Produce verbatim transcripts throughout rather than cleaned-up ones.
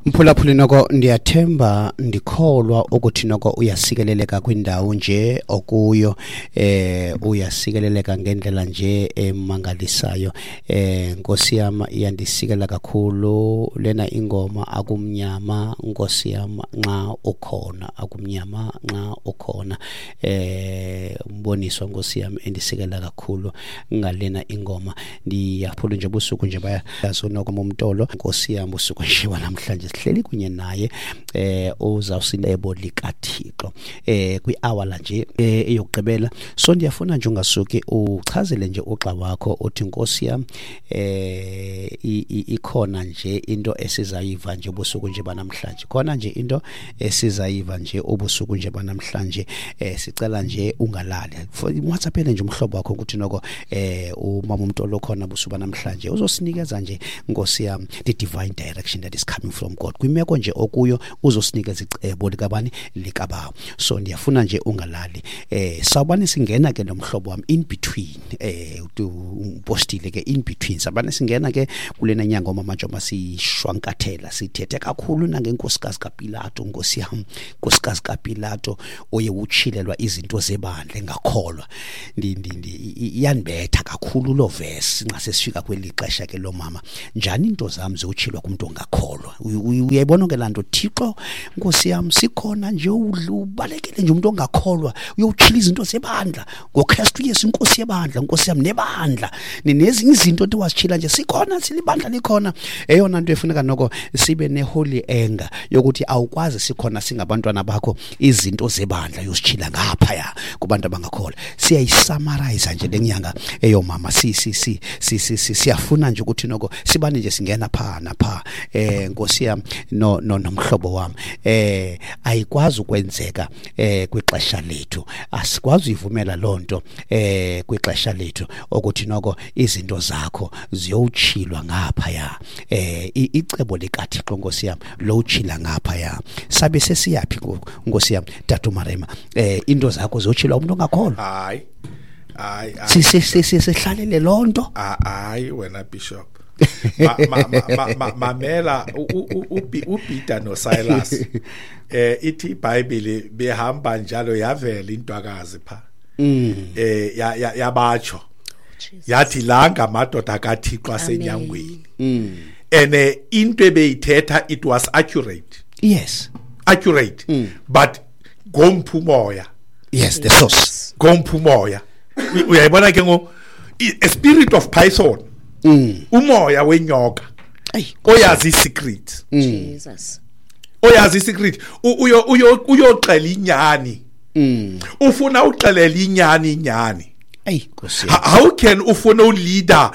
Mphulaphuli noko ndiyathemba ndikholwa ukuthi noko uyasikeleleka kwindawo nje okuyo eh uyasikeleleka ngendlela nje emangalisayo eh Nkosi yami iyandisikela kakhulu lena ingoma akumnyama Nkosi yami nxa ukhona akumnyama nxa ukhona eh umboniso Nkosi yami endisikela kakhulu ngalena ingoma ndiyaphula nje busuku nje bayazona komumtolo Nkosi yami usuku nje namhlanje hleli kunye naye eh uzawusilebo likaThixo eh kwi-hour la nje eyokugqibela so ndiyafuna nje ungasuki uchazele nje uxa wakho uthi Nkosi yami eh ikhona nje into esizayiva nje ubusuku nje banamhlanje khona nje into esizayiva nje ubusuku nje banamhlanje eh sicela nje ungalali WhatsApp nje umhlobo wakho ukuthi noko eh umama uMtolo khona busuku banamhlanje uzosinikeza nje Nkosi yami the divine direction that is coming from God kwimeko nje okuyo uzosinikeza icebo likabani likabawo so ndiyafuna nje ungalali eh sawubani singena ke nomhlobo wami in between eh upostile ke in between sabani singena ke kulena nyanga omamajoma sishwankathela sithethe kakhulu nangenkosikazi kaPilato Nkosi yami nkosikazi kaPilato oye uchilelwa izinto zebandla engakholwa ndi ndi iyanibetha kakhulu lo verse nxa sesifika kwelixesha ke lo mama njani into zami zochilwa kumuntu ongakholwa uyayibona ke lanto Thixo Nkosi yami sikhona nje ubalekele nje umuntu ongakholwa uyochila izinto zebandla ngoKristu Yesu Nkosi yebandla Nkosi yami nebandla nezinye izinto into wasichila nje sikhona silibandla likhona eyona nto efuneka noko sibe neholy anger yokuthi awukwazi sikhona singabantwana bakho izinto zebandla yosichila ngapha ya kubantu abangakholwa siyayisummarize nje lenyanga eyo mama si si si si siyafuna nje ukuthi noko sibani nje singena phana pha eh Nkosi yami no no nomhlobo wami eh ayikwazi ukwenzeka eh kwixesha lethu asikwazi ivumela lonto eh kwixesha lethu ukuthi noko izinto zakho ziyochilwa ngapha ya eh icebo likaThixo Nkosi yami lo uchila ngapha ya sabe sesiyapi Nkosi yami Tatu Marema eh into zakho ziyochilwa umuntu ongakholwa hayi hayi si si sihlalele lonto hayi wena bishop mamela uPeter noSilas eh ithi iBhayibheli behamba njalo yavela intwakazi pha eh yabatsho yathi langa amadoda kaThixo asenyangweni ene into ebeyithetha it was accurate yes accurate mm. but gomphumoya yes the source gomphumoya uyayibona ke ngo a spirit of python mm. umoya wenyoka oyazi secret Jesus oyazi secret uyo uyo uyoxela inyani mm. ufuna uxelela inyani inyani hey Nkosi how can ufuna uleader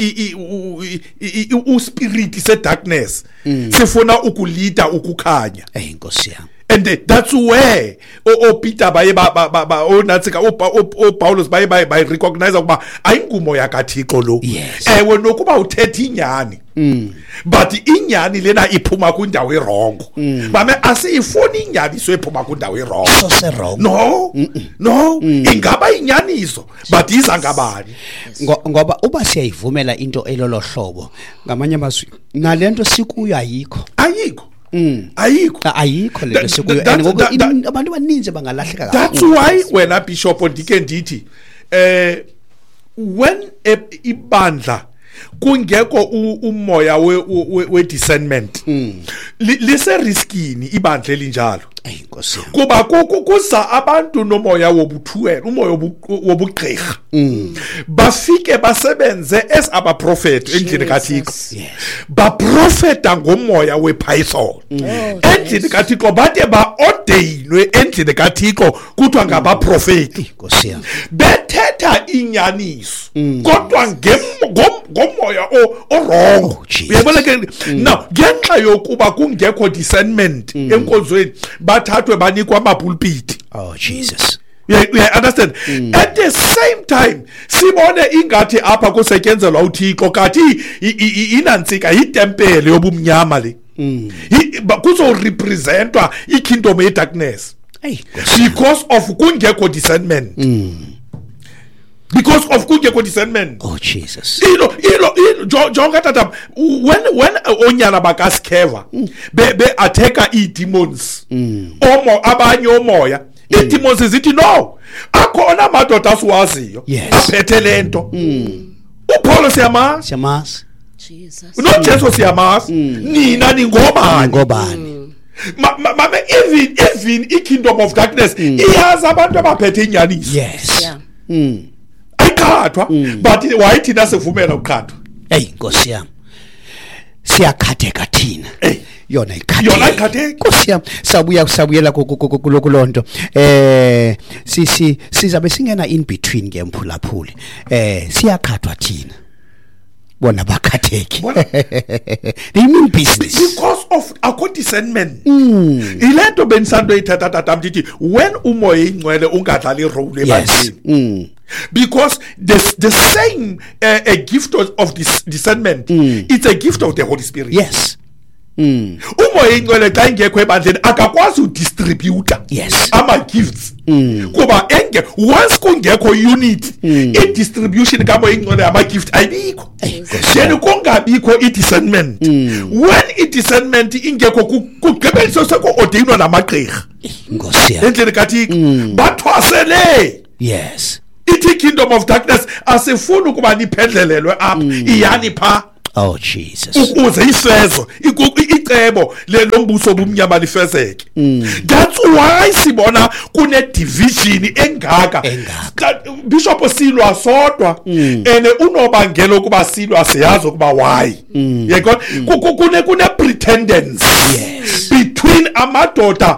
u spirit se darkness sifuna ukuleader ukukhanya hey Nkosi yami and that's where o Peter baye ba ba o natsika o Paulus baye baye recognize ukuba ayingumo yakaThixo lo ewe nokuba uthetha inyani but inyani lena iphuma kwindawo erongo mame asiyifuni inyani soyiphuma kwindawo erongo so se wrong no no ingaba inyaniso but iza ngabani ngoba uba siyayivumela into elolo hlobo ngamanye amazwi nalento sikuyo ayikho ayikho Mm. ayikho ayikho lento sekuyo and ngoku abantu abaninzi bangalahleka kakhulu that's why wena bishop ndike ndithi eh when ibandla kungekho umoya we discernment lise riskini ibandla elinjalo ayinkosi kuba kukuza abantu nomoya wobuthuwela umoya wobugqirha bafike basebenze as aba prophet endlini kaThixo ba profeta ngomoya wepython endlini kaThixo bathe ba ordainwe endlini kaThixo kuthiwa ngaba prophet inkosi bethetha inyaniso kodwa ngomoya orong uyabona ke now ngenxa yokuba kungekho discernment enkonzweni bathathwe banikwa amapulpit oh Jesus yeah, yeah, understand mm. At the same time sibone ingathi apha kusetyenzelwa uThixo kathi inantsika itempele yobumnyama le mm. kuzo representwa ikingdom ye darkness hey because of kungekho discernment mm. because of kungekho discernment. Oh Jesus. Ilo ilo jonga tata when when onyana bakaskeva be be attacker I demons omo abanye omoya I demons zithi no akhona amadoda asiwaziyo aphethe lento uPaul siyamazi siyamazi Jesus no Jesu siyamazi nina ningobani ngobani mama even even I kingdom of darkness iyazi abantu abaphethe inyaniso yes yeah mm ayikhathwa but why thina sivumela ukhathwa hey Nkosi yami siyakhatheka thina yona ikhatheka yona ikhatheka Nkosi yami sabuya kusabuyela kulonto eh sisi sizabe singena in between ngemphulaphuli eh siyakhathwa thina bona bakhatheki they mean business because of akho discernment ilento benisando ithatha tata mthithi when umoya ingcwele ungadlali role ebantwini because the the same uh, a gift of, of this discernment mm. it's a gift of the Holy Spirit. Yes. Mm. Umoya ingcwele xa ingekho ebandleni akakwazi udistribute yes ama gifts mm. kuba enge once kungekho unity mm. I distribution kamo ingcwele ama gift ayikho then kungabikho I discernment mm. when I discernment ingekho kugqibeliso seko ordainwa namagqirha Nkosi yami endleni kaThixo bathwasele yes ithi kingdom of darkness asifuni ukuba niphendlelelwe apha iyani pha oh Jesus ukuze ifezo icebo lombuso obumnyama lifezeke that's why sibona kune division engaka Bishop Silwa sodwa ene unobangela ukuba Silwa siyazi ukuba why yekho kune kune pretendence between amadoda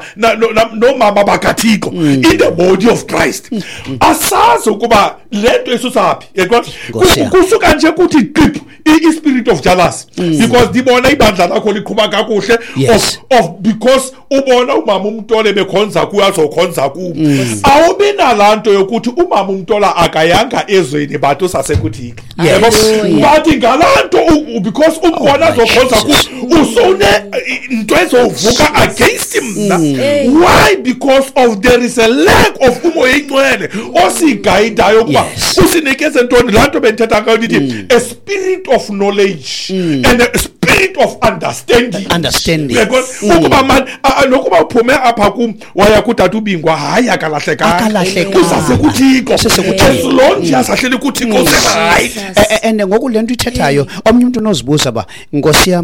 nomama bakaThixo in the body of Christ asazi ukuba lento esusapi yekho kusuka nje kuthi qip I spirit of jealousy mm. because dibona ibandla lakho liqhubeka kakuhle yes. of, of because ubona umama umntole bekhonza kuya azokhonza ku mm. awube nalanto yokuthi umama umntola akayanga ezweni bathu sasekuthi yebo bathi ngalanto because umbona azokhonza ku usone into ezovuka against him mm. why because of there is a lack of umoya ingcwele osigayidayo kuba usinikeze ntoni lanto benthetha ngayo lithi a spirit of knowledge mm. and a spirit of understanding understanding ukuba man nokuba uphume apha kum waya kutata ubingwa hayi akalahleka usasekuthiko sesekuthe asahleli kuthiko right and ngoku lento ithethayo omnye umuntu unozibuza ba Nkosi yami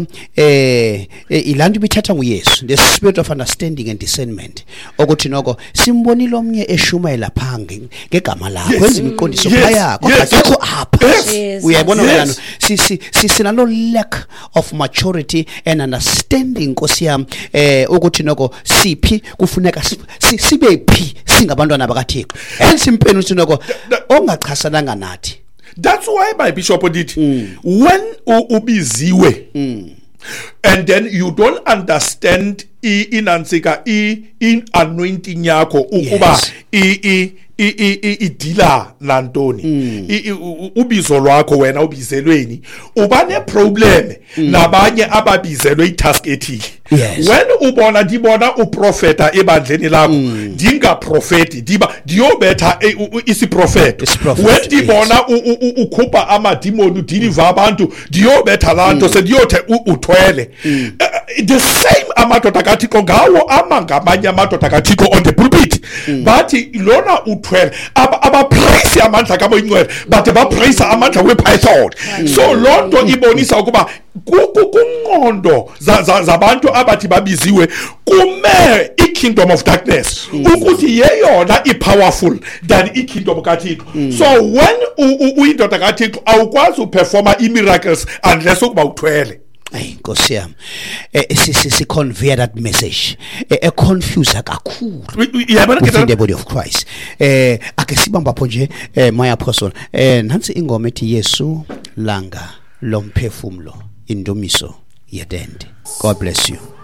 eh ilanto ibithatha nguYesu the spirit of understanding and discernment okuthi noko simbonile omnye eshumayela phange ngegama lakho wenza imiqondiso yakho akekho apha uyayibona ngalo sisi sisinalo lack of maturity and understanding Nkosi yami eh ukuthi noko siphi kufuneka sibe phi singabantwana bakaThixo ensimpeni uthi noko ongachasananga nathi. That's why my bishop did mm. when ubiziwe mm. and then you don't understand inansika in anointing yakho ukuba i idila nantoni ubizo lwakho wena ubizelweni uba ne problem nabanye ababizelwe itask ethile when ubona dibona uprofeta ebandleni lakho dinga prophet diba diyobetha isi prophet when dibona ukhupha ama demon udiliver abantu diyobetha lanto sediyothe uthwele the same amadoda kaThixo ngawo amangamanye amadoda kaThixo on the pulpit bathi lona uthwele aba praise amandla kabo ingcwele but ba praise amandla wePython so lonto ibonisa ukuba kunqondo zabantu abathi babiziwe kume ikingdom of darkness ukuthi yeyona ipowerful than ikingdom kaThixo so when uyindoda kaThixo awukwazi uperforma imiracles unless ukuba uthwele. Hey Nkosi yami eh sisi si convey that message eh confuse kakhulu in the body of Christ eh ake sibamba pho nje eh my apostle eh nansi ingoma ethi Yesu langa lomphefumulo indumiso yetende. God bless you.